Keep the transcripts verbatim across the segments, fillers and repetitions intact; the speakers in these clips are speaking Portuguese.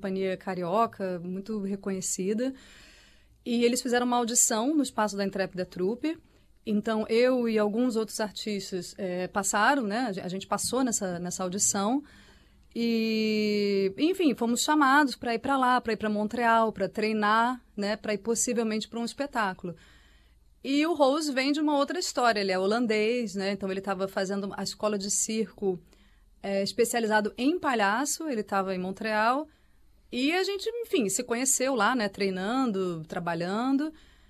companhia carioca, muito reconhecida. E eles fizeram uma audição no espaço da Intrépida Troupe. Então, eu e alguns outros artistas é, passaram, né? A gente passou nessa, nessa audição. E, enfim, fomos chamados para ir para lá, para ir para Montreal, para treinar, né? Para ir possivelmente para um espetáculo. E o Rose vem de uma outra história, ele é holandês, né? Então ele estava fazendo a escola de circo é, especializado em palhaço, ele estava em Montreal, e a gente, enfim, se conheceu lá, né? Treinando, trabalhando,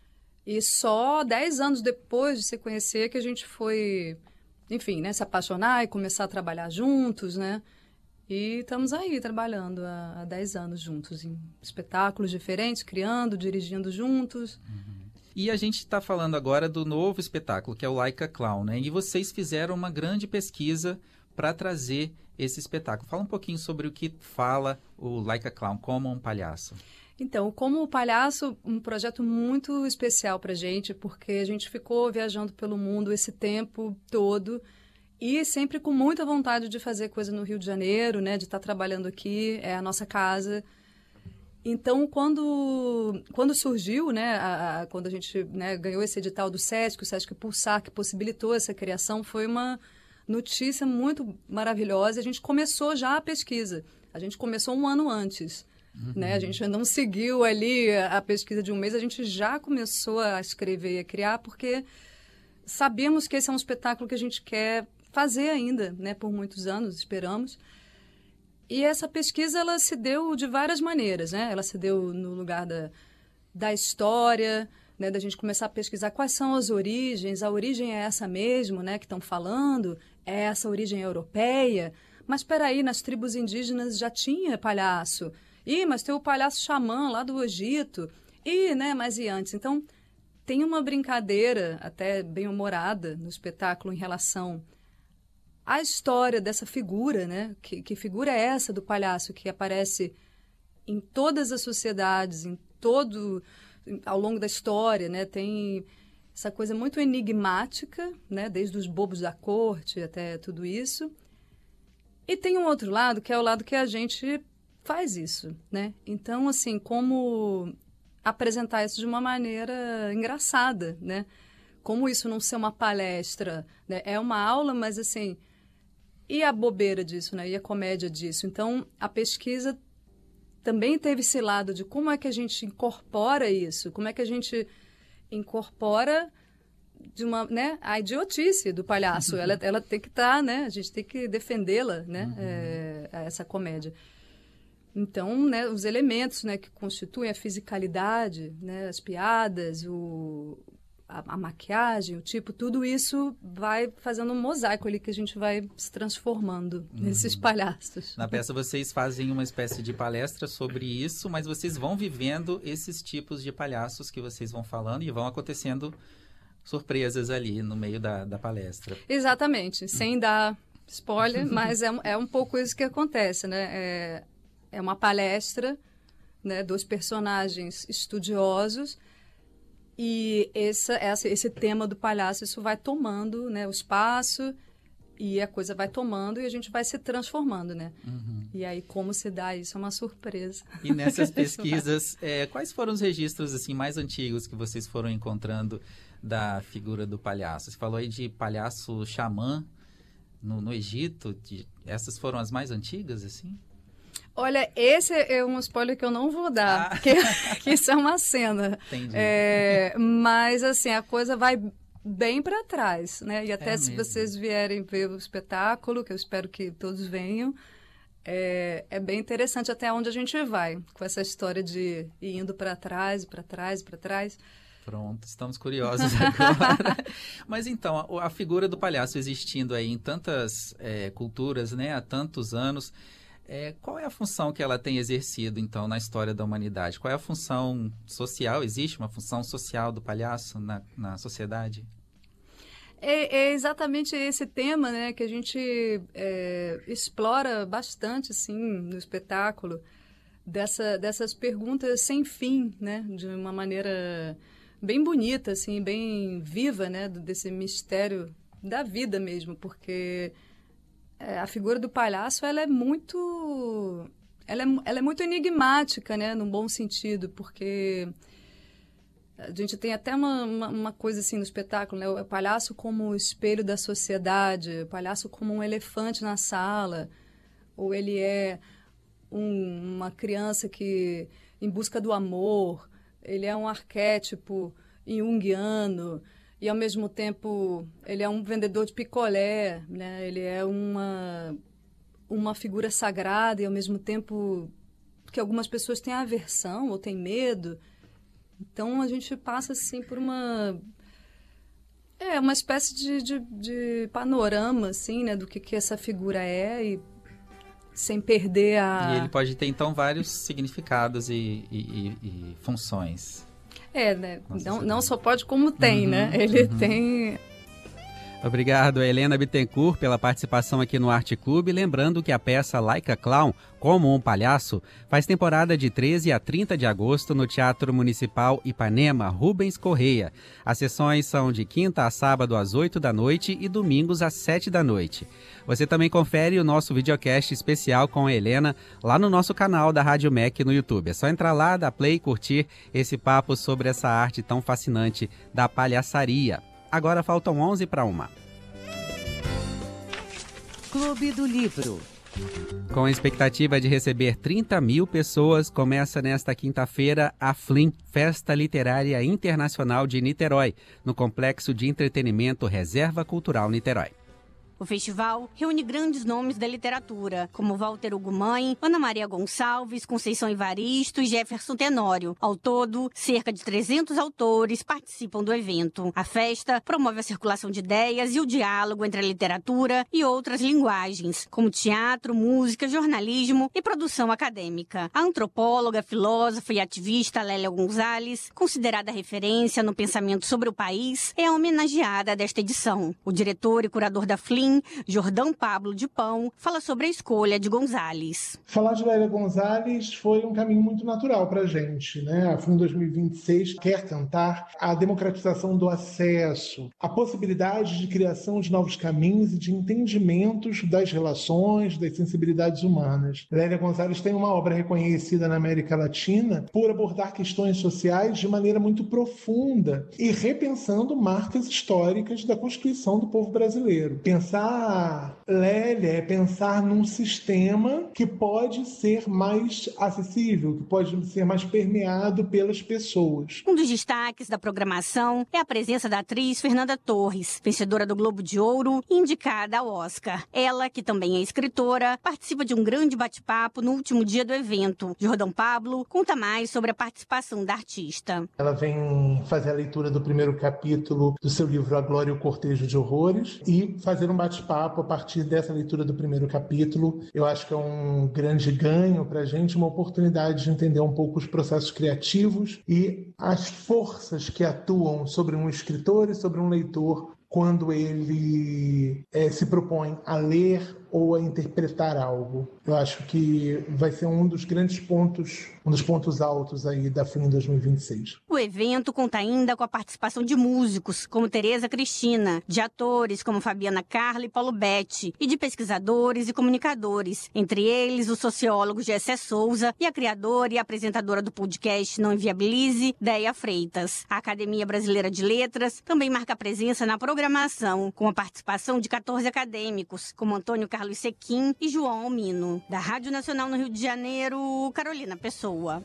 e só dez anos depois de se conhecer que a gente foi, enfim, né? Se apaixonar e começar a trabalhar juntos, né? E estamos aí trabalhando há, há dez anos juntos, em espetáculos diferentes, criando, dirigindo juntos. Uhum. E a gente está falando agora do novo espetáculo, que é o Like a Clown, né? E vocês fizeram uma grande pesquisa para trazer esse espetáculo. Fala um pouquinho sobre o que fala o Like a Clown, como um palhaço. Então, como o palhaço, um projeto muito especial para a gente, porque a gente ficou viajando pelo mundo esse tempo todo e sempre com muita vontade de fazer coisa no Rio de Janeiro, né? De estar trabalhando aqui, é a nossa casa. Então, quando, quando surgiu, né, a, a, quando a gente né, ganhou esse edital do Sesc, o Sesc Pulsar, que possibilitou essa criação, foi uma notícia muito maravilhosa. A gente começou já a pesquisa. A gente começou um ano antes. Uhum. Né? A gente não seguiu ali a, a pesquisa de um mês, a gente já começou a escrever e a criar, porque sabemos que esse é um espetáculo que a gente quer fazer ainda, né, por muitos anos, esperamos. E essa pesquisa, ela se deu de várias maneiras, né? Ela se deu no lugar da, da história, né? Da gente começar a pesquisar quais são as origens. A origem é essa mesmo, né? Que estão falando? É essa origem europeia? Mas, espera aí, nas tribos indígenas já tinha palhaço. Ih, mas tem o palhaço xamã lá do Egito. Ih, né? Mas e antes? Então, tem uma brincadeira até bem humorada no espetáculo em relação a história dessa figura, né? Que, que figura é essa do palhaço que aparece em todas as sociedades, em todo, ao longo da história, né? Tem essa coisa muito enigmática, né? Desde os bobos da corte até tudo isso. E tem um outro lado, que é o lado que a gente faz isso, né? Então, assim, como apresentar isso de uma maneira engraçada, né? Como isso não ser uma palestra, né? É uma aula, mas assim... E a bobeira disso, né? E a comédia disso. Então, a pesquisa também teve esse lado de como é que a gente incorpora isso, como é que a gente incorpora de uma, né, a idiotice do palhaço. ela, ela tem que estar, tá, né? A gente tem que defendê-la, né? Uhum. É, essa comédia. Então, né, os elementos, né, que constituem a fisicalidade, né, as piadas, o... A, a maquiagem, o tipo, tudo isso vai fazendo um mosaico ali que a gente vai se transformando uhum. nesses palhaços. Na peça vocês fazem uma espécie de palestra sobre isso, mas vocês vão vivendo esses tipos de palhaços que vocês vão falando e vão acontecendo surpresas ali no meio da, da palestra. Exatamente, sem dar spoiler, mas é, é um pouco isso que acontece, né? É, é uma palestra, né, dos personagens estudiosos. E essa, essa, esse tema do palhaço, isso vai tomando, né, o espaço e a coisa vai tomando e a gente vai se transformando, né? Uhum. E aí, como se dá isso, é uma surpresa. E nessas pesquisas, é, quais foram os registros assim, mais antigos que vocês foram encontrando da figura do palhaço? Você falou aí de palhaço xamã no, no Egito. De, essas foram as mais antigas, assim? Olha, esse é um spoiler que eu não vou dar, ah. porque que isso é uma cena. Entendi. É, mas, assim, a coisa vai bem para trás, né? E até é se mesmo. vocês vierem ver o espetáculo, que eu espero que todos venham, é, é bem interessante até onde a gente vai, com essa história de ir indo para trás, para trás, para trás. Pronto, estamos curiosos agora. Mas então, a, a figura do palhaço existindo aí em tantas é, culturas, né, há tantos anos... É, qual é a função que ela tem exercido, então, na história da humanidade? Qual é a função social? Existe uma função social do palhaço na, na sociedade? É, é exatamente esse tema, né, que a gente é, explora bastante, assim, no espetáculo, dessa, dessas perguntas sem fim, né, de uma maneira bem bonita, assim, bem viva, né, desse mistério da vida mesmo, porque... a figura do palhaço, ela é muito, ela, é, ela é muito enigmática, né, num bom sentido, porque a gente tem até uma, uma, uma coisa assim no espetáculo, né, o palhaço como o espelho da sociedade, o palhaço como um elefante na sala, ou ele é um, uma criança que em busca do amor, ele é um arquétipo junguiano, e ao mesmo tempo ele é um vendedor de picolé, né? Ele é uma, uma figura sagrada e ao mesmo tempo que algumas pessoas têm aversão ou têm medo. Então a gente passa assim por uma é uma espécie de, de, de panorama assim, né, do que, que essa figura é e sem perder a... E ele pode ter, então, vários significados e, e, e, e funções. É, né? Não, não só pode, como tem, uhum, né? Ele uhum. tem... Obrigado, Helena Bittencourt, pela participação aqui no Arte Clube. Lembrando que a peça Like a Clown, Como um Palhaço, faz temporada de treze a trinta de agosto no Teatro Municipal Ipanema, Rubens Correia. As sessões são de quinta a sábado às oito da noite e domingos às sete da noite. Você também confere o nosso videocast especial com a Helena lá no nosso canal da Rádio M E C no YouTube. É só entrar lá, dar play e curtir esse papo sobre essa arte tão fascinante da palhaçaria. Agora faltam onze para uma. Clube do Livro. Com a expectativa de receber trinta mil pessoas, começa nesta quinta-feira a Flim, Festa Literária Internacional de Niterói, no Complexo de Entretenimento Reserva Cultural Niterói. O festival reúne grandes nomes da literatura, como Walter Ugumãe, Ana Maria Gonçalves, Conceição Evaristo e Jefferson Tenório. Ao todo, cerca de trezentos autores participam do evento. A festa promove a circulação de ideias e o diálogo entre a literatura e outras linguagens, como teatro, música, jornalismo e produção acadêmica. A antropóloga, filósofa e ativista Lélia Gonzalez, considerada referência no pensamento sobre o país, é a homenageada desta edição. O diretor e curador da Flim, Jordão Pablo de Pão, fala sobre a escolha de Gonzalez. Falar de Lélia Gonzalez foi um caminho muito natural para a gente, né? A Flim dois mil e vinte e seis quer tentar a democratização do acesso, a possibilidade de criação de novos caminhos e de entendimentos das relações, das sensibilidades humanas. Lélia Gonzalez tem uma obra reconhecida na América Latina por abordar questões sociais de maneira muito profunda e repensando marcas históricas da Constituição do povo brasileiro. Pensar Lélia é pensar num sistema que pode ser mais acessível, que pode ser mais permeado pelas pessoas. Um dos destaques da programação é a presença da atriz Fernanda Torres, vencedora do Globo de Ouro e indicada ao Oscar. Ela, que também é escritora, participa de um grande bate-papo no último dia do evento. Jordão Pablo conta mais sobre a participação da artista. Ela vem fazer a leitura do primeiro capítulo do seu livro A Glória e o Cortejo de Horrores e fazer um bate-papo a partir dessa leitura do primeiro capítulo. Eu acho que é um grande ganho para a gente, uma oportunidade de entender um pouco os processos criativos e as forças que atuam sobre um escritor e sobre um leitor quando ele é, se propõe a ler ou a interpretar algo. Eu acho que vai ser um dos grandes pontos, um dos pontos altos aí da Flim dois mil e vinte e seis. O evento conta ainda com a participação de músicos, como Tereza Cristina, de atores como Fabiana Carla e Paulo Betti, e de pesquisadores e comunicadores, entre eles o sociólogo Gessé Souza e a criadora e apresentadora do podcast Não Inviabilize, Déia Freitas. A Academia Brasileira de Letras também marca presença na programação, com a participação de quatorze acadêmicos, como Antônio Carlos Carlos Sequim e João Almino. Da Rádio Nacional no Rio de Janeiro, Carolina Pessoa.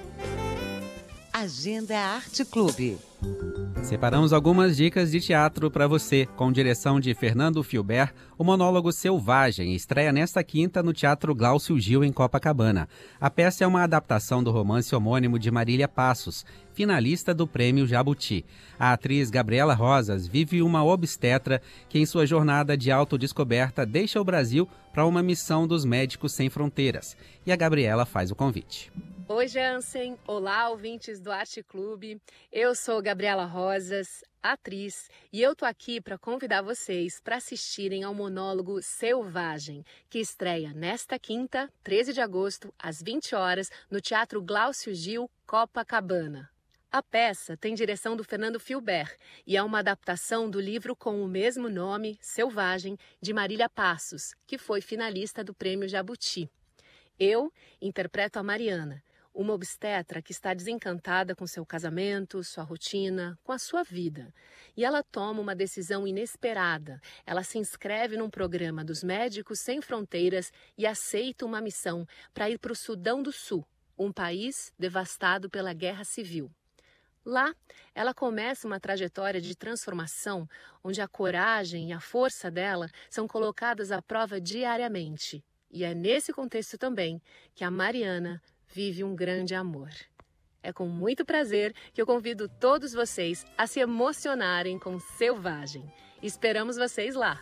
Agenda Arte Clube. Separamos algumas dicas de teatro para você, com direção de Fernando Filbert. O monólogo Selvagem estreia nesta quinta no Teatro Glaucio Gil, em Copacabana. A peça é uma adaptação do romance homônimo de Marília Passos, finalista do Prêmio Jabuti. A atriz Gabriela Rosas vive uma obstetra que, em sua jornada de autodescoberta, deixa o Brasil para uma missão dos Médicos Sem Fronteiras. E a Gabriela faz o convite. Oi, Jansen. Olá, ouvintes do Arte Clube. Eu sou Gabriela Rosas, atriz, e eu tô aqui para convidar vocês para assistirem ao monólogo Selvagem, que estreia nesta quinta, treze de agosto, às vinte horas, no Teatro Glaucio Gil, Copacabana. A peça tem direção do Fernando Filbert e é uma adaptação do livro com o mesmo nome, Selvagem, de Marília Passos, que foi finalista do Prêmio Jabuti. Eu interpreto a Mariana, uma obstetra que está desencantada com seu casamento, sua rotina, com a sua vida. E ela toma uma decisão inesperada. Ela se inscreve num programa dos Médicos Sem Fronteiras e aceita uma missão para ir para o Sudão do Sul, um país devastado pela guerra civil. Lá, ela começa uma trajetória de transformação onde a coragem e a força dela são colocadas à prova diariamente. E é nesse contexto também que a Mariana vive um grande amor. É com muito prazer que eu convido todos vocês a se emocionarem com Selvagem. Esperamos vocês lá!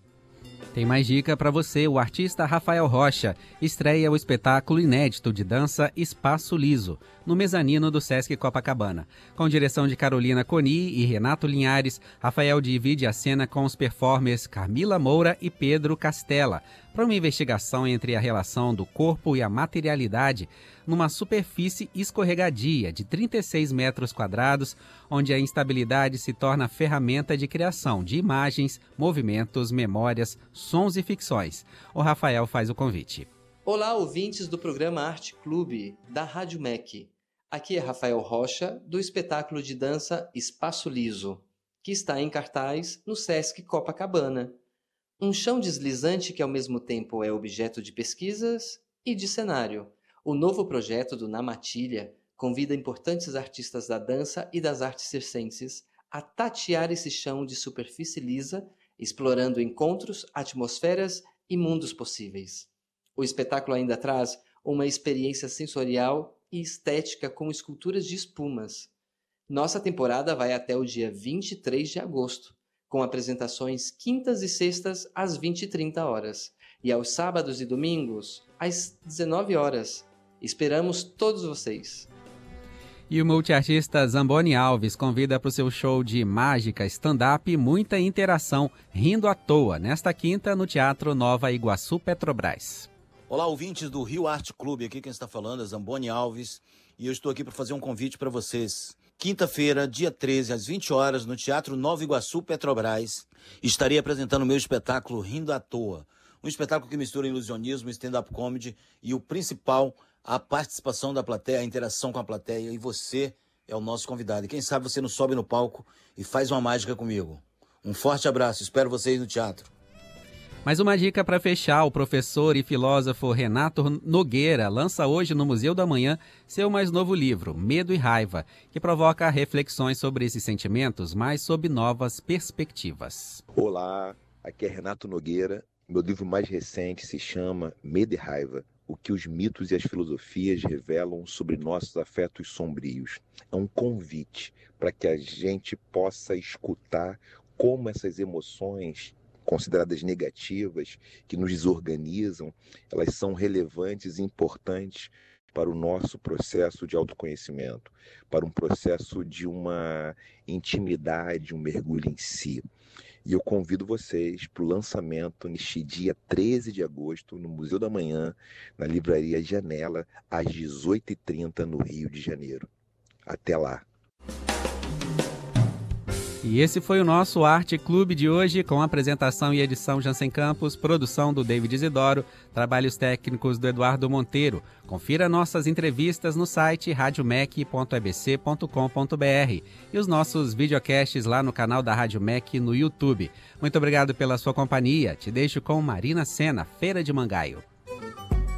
Tem mais dica para você. O artista Rafael Rocha estreia o espetáculo inédito de dança Espaço Liso, no mezanino do Sesc Copacabana. Com direção de Carolina Coni e Renato Linhares, Rafael divide a cena com os performers Camila Moura e Pedro Castella, para uma investigação entre a relação do corpo e a materialidade numa superfície escorregadia de trinta e seis metros quadrados, onde a instabilidade se torna ferramenta de criação de imagens, movimentos, memórias, sons e ficções. O Rafael faz o convite. Olá, ouvintes do programa Arte Clube, da Rádio M E C. Aqui é Rafael Rocha, do espetáculo de dança Espaço Liso, que está em cartaz no Sesc Copacabana. Um chão deslizante que ao mesmo tempo é objeto de pesquisas e de cenário. O novo projeto do Na Matilha convida importantes artistas da dança e das artes circenses a tatear esse chão de superfície lisa, explorando encontros, atmosferas e mundos possíveis. O espetáculo ainda traz uma experiência sensorial e estética com esculturas de espumas. Nossa temporada vai até o dia vinte e três de agosto, com apresentações quintas e sextas às vinte e trinta horas e aos sábados e domingos às dezenove horas. Esperamos todos vocês! E o multiartista Zamboni Alves convida para o seu show de mágica, stand-up e muita interação, rindo à toa, nesta quinta no Teatro Nova Iguaçu Petrobras. Olá, ouvintes do Rio Arte Clube, aqui quem está falando é Zamboni Alves e eu estou aqui para fazer um convite para vocês. Quinta-feira, dia treze, às vinte horas, no Teatro Nova Iguaçu Petrobras, estarei apresentando o meu espetáculo Rindo à Toa, um espetáculo que mistura ilusionismo, stand-up comedy e o principal, a participação da plateia, a interação com a plateia, e você é o nosso convidado. E quem sabe você não sobe no palco e faz uma mágica comigo. Um forte abraço, espero vocês no teatro. Mais uma dica para fechar: o professor e filósofo Renato Nogueira lança hoje no Museu da Manhã seu mais novo livro, Medo e Raiva, que provoca reflexões sobre esses sentimentos, mas sob novas perspectivas. Olá, aqui é Renato Nogueira. Meu livro mais recente se chama Medo e Raiva, o que os mitos e as filosofias revelam sobre nossos afetos sombrios. É um convite para que a gente possa escutar como essas emoções consideradas negativas, que nos desorganizam, elas são relevantes e importantes para o nosso processo de autoconhecimento, para um processo de uma intimidade, um mergulho em si. E eu convido vocês para o lançamento neste dia treze de agosto, no Museu da Manhã, na Livraria Janela, às dezoito e trinta, no Rio de Janeiro. Até lá! E esse foi o nosso Arte Clube de hoje, com apresentação e edição Jansen Campos, produção do David Isidoro, trabalhos técnicos do Eduardo Monteiro. Confira nossas entrevistas no site rádio mec ponto e b c ponto com ponto b r e os nossos videocasts lá no canal da Rádio M E C no YouTube. Muito obrigado pela sua companhia. Te deixo com Marina Sena, Feira de Mangaio.